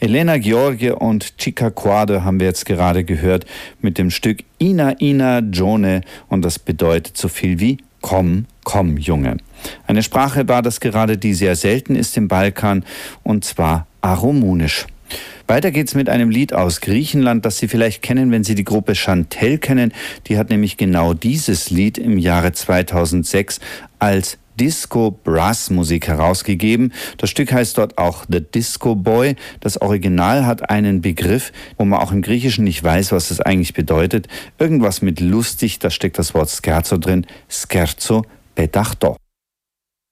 Elena Gheorghe und Chica Quadro haben wir jetzt gerade gehört mit dem Stück Ina Ina Gione, und das bedeutet so viel wie Komm, komm, Junge. Eine Sprache war das gerade, die sehr selten ist im Balkan, und zwar Aramunisch. Weiter geht's mit einem Lied aus Griechenland, das Sie vielleicht kennen, wenn Sie die Gruppe Chantelle kennen. Die hat nämlich genau dieses Lied im Jahre 2006 als Disco-Brass-Musik herausgegeben. Das Stück heißt dort auch The Disco Boy. Das Original hat einen Begriff, wo man auch im Griechischen nicht weiß, was es eigentlich bedeutet. Irgendwas mit lustig, da steckt das Wort Scherzo drin. Scherzo petachto.